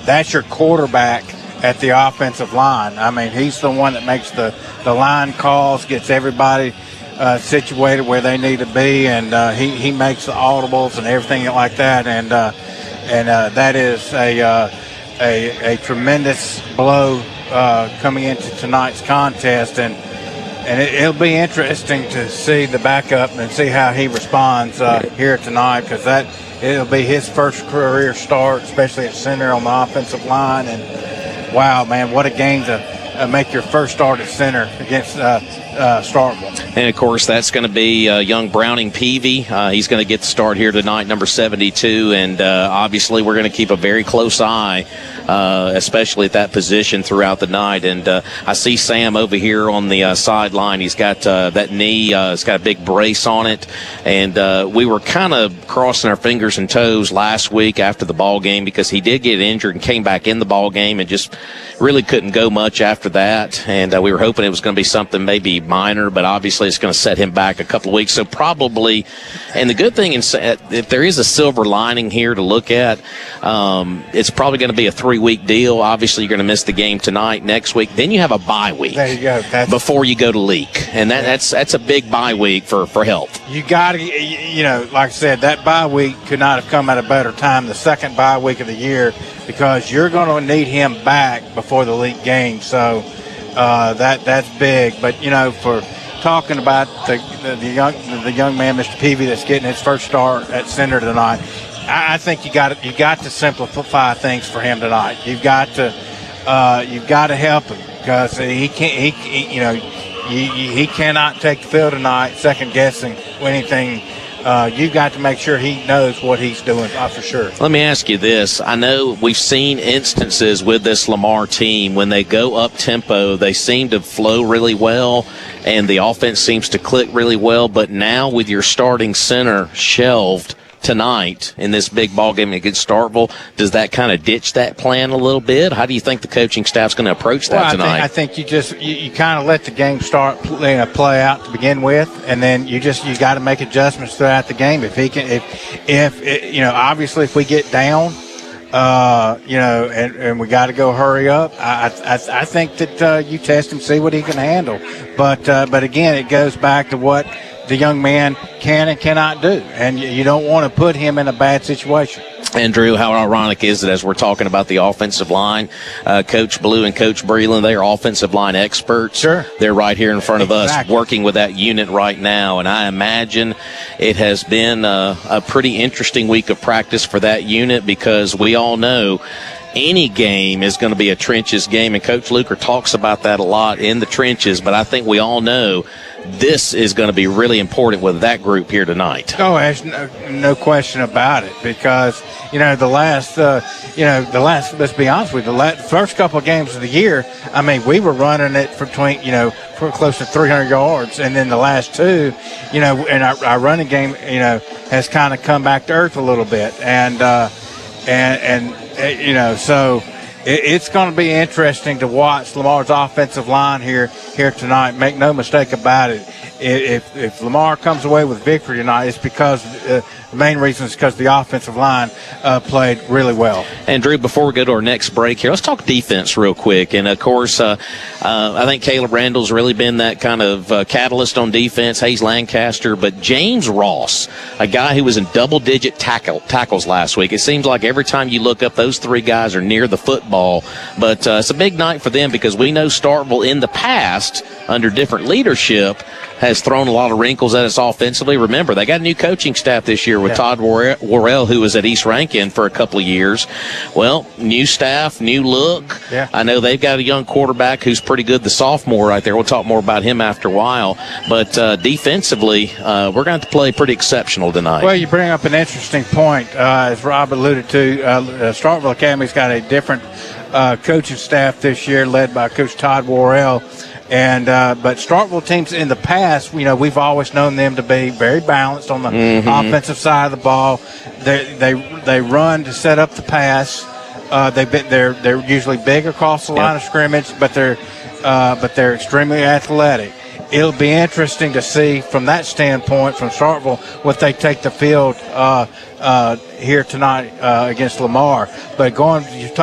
that's your quarterback at the offensive line. I mean, he's the one that makes the line calls, gets everybody situated where they need to be, and he makes the audibles and everything like that. And that is a tremendous blow coming into tonight's contest, and it'll be interesting to see the backup and see how he responds here tonight, because it'll be his first career start, especially at center on the offensive line. And wow, man, what a game to make your first start at center against Starkville. And, of course, that's going to be young Browning Peavy. He's going to get the start here tonight, number 72. And, obviously, we're going to keep a very close eye, especially at that position throughout the night. And I see Sam over here on the sideline. He's got that knee. It's got a big brace on it. And we were kind of crossing our fingers and toes last week after the ball game, because he did get injured and came back in the ball game and just really couldn't go much after that. And we were hoping it was going to be something maybe minor, but obviously it's going to set him back a couple of weeks. So probably, and the good thing is, if there is a silver lining here to look at, it's probably going to be a 3-week deal. Obviously, you're going to miss the game tonight, next week. Then you have a bye week. There you go. Before you go to leak. And that's a big bye week for health. You got to, like I said, that bye week could not have come at a better time, the second bye week of the year, because you're going to need him back before the league game. So that's big. But for talking about the young man, Mr. Peavy, that's getting his first start at center tonight, I think you got to simplify things for him tonight. You've got to help him, because he can't. He cannot take the field tonight second guessing anything. You've got to make sure he knows what he's doing, for sure. Let me ask you this. I know we've seen instances with this Lamar team, when they go up-tempo, they seem to flow really well, and the offense seems to click really well. But now with your starting center shelved tonight in this big ball game against Starkville, does that kind of ditch that plan a little bit? How do you think the coaching staff's going to approach that tonight? I think you kind of let the game start play out to begin with, and then you got to make adjustments throughout the game. If he can, obviously if we get down, and we got to go hurry up, I think that you test him, see what he can handle. But again, it goes back to what the young man can and cannot do, and you don't want to put him in a bad situation. And, Drew, how ironic is it, as we're talking about the offensive line, Coach Blue and Coach Breland, they are offensive line experts. Sure. They're right here in front of us working with that unit right now, and I imagine it has been a pretty interesting week of practice for that unit, because we all know any game is going to be a trenches game, and Coach Luker talks about that a lot, in the trenches, but I think we all know this is going to be really important with that group here tonight. Oh, there's no question about it, because the last, let's be honest with you, the first couple of games of the year, I mean, we were running it for close to 300 yards, and then the last two, and our running game, has kind of come back to earth a little bit, so it's going to be interesting to watch Lamar's offensive line here tonight. Make no mistake about it. If Lamar comes away with victory tonight, it's because the main reason is because the offensive line played really well. And, Drew, before we go to our next break here, let's talk defense real quick. And, of course, I think Caleb Randall's really been that kind of catalyst on defense, Hayes Lancaster. But James Ross, a guy who was in double-digit tackles last week, it seems like every time you look up, those three guys are near the football. But it's a big night for them, because we know Starkville in the past, under different leadership, has thrown a lot of wrinkles at us offensively. Remember, they got a new coaching staff this year with Todd Worrell, who was at East Rankin for a couple of years. Well, new staff, new look. Yeah. I know they've got a young quarterback who's pretty good, the sophomore right there. We'll talk more about him after a while. But defensively, we're going to have to play pretty exceptional tonight. Well, you bring up an interesting point. As Rob alluded to, Starkville Academy's got a different coaching staff this year, led by Coach Todd Worrell. And but Starkville teams in the past, we've always known them to be very balanced on the offensive side of the ball. They run to set up the pass. They're usually big across the line of scrimmage, but they're extremely athletic. It'll be interesting to see from that standpoint from Starkville what they take the field here tonight against Lamar. But you